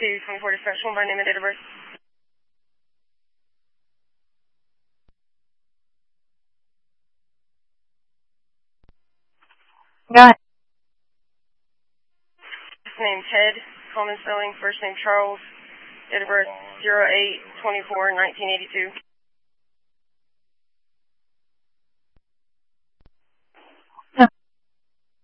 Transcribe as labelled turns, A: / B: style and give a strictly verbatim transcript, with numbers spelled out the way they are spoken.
A: two twenty-four dispatch, one by name and date of birth.
B: Go ahead.
A: Last name Ted, common spelling, first name Charles, date of birth zero eight twenty-four nineteen eighty-two.